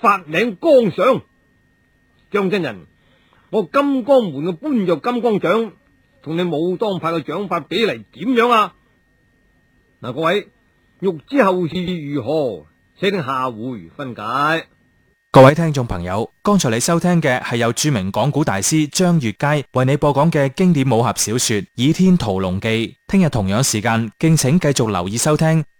發領江上。張真人，我金剛門嘅般若金剛掌同你武當派嘅掌法比嚟點樣啊？嗱，各位欲知後事如何，請聽下回分解。 各位聽眾朋友，剛才你收聽嘅係由著名講古大師張悅楷為你播講嘅經典武俠小說《倚天屠龍記》。聽日同樣時間，敬請繼續留意收聽